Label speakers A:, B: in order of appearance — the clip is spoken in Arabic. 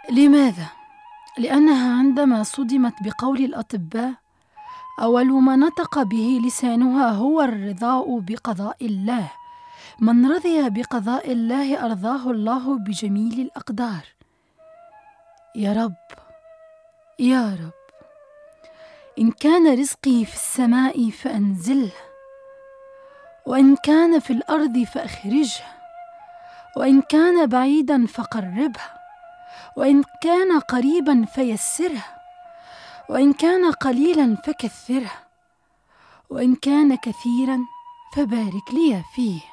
A: لماذا؟ لأنها عندما صُدمت بقول الأطباء، أول ما نطق به لسانها هو الرضاء بقضاء الله. من رضي بقضاء الله أرضاه الله بجميل الأقدار. يا رب، يا رب، إن كان رزقي في السماء فأنزله، وإن كان في الأرض فأخرجه، وإن كان بعيدا فقربه، وإن كان قريبا فيسره، وإن كان قليلا فكثره، وإن كان كثيرا فبارك لي فيه.